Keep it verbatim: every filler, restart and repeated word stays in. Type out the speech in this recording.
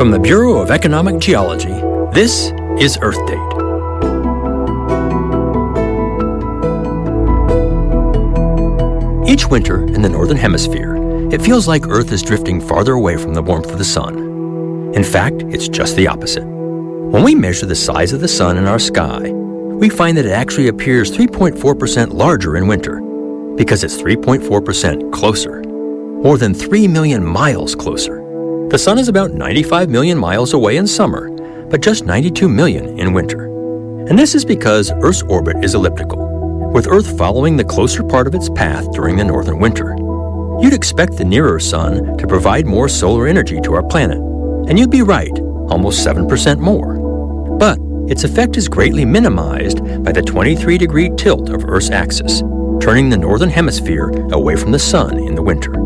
From the Bureau of Economic Geology, this is Earth Date. Each winter in the Northern Hemisphere, it feels like Earth is drifting farther away from the warmth of the sun. In fact, it's just the opposite. When we measure the size of the sun in our sky, we find that it actually appears three point four percent larger in winter because it's three point four percent closer, more than three million miles closer. The sun is about ninety-five million miles away in summer, but just ninety-two million in winter. And this is because Earth's orbit is elliptical, with Earth following the closer part of its path during the northern winter. You'd expect the nearer sun to provide more solar energy to our planet, and you'd be right, almost seven percent more. But its effect is greatly minimized by the twenty-three degree tilt of Earth's axis, turning the northern hemisphere away from the sun in the winter.